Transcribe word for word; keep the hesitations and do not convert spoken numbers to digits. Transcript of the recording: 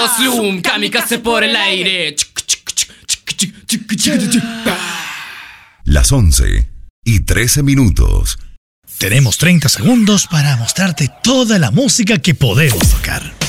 Slum, kamikaze por el aire. Las once y trece minutos. Tenemos treinta segundos para mostrarte toda la música que podemos tocar.